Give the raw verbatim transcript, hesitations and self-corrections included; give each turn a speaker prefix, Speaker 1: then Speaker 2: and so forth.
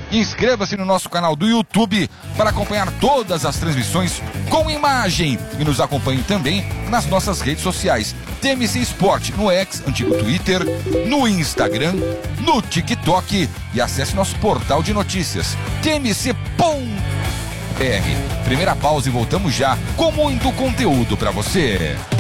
Speaker 1: Inscreva-se no nosso canal do YouTube para acompanhar todas as transmissões com imagem e nos acompanhe também nas nossas redes sociais. T M C Esporte no X, antigo Twitter, no Instagram, no TikTok e acesse nosso portal de notícias T M C ponto B R. Primeira pausa e voltamos já com muito conteúdo para você.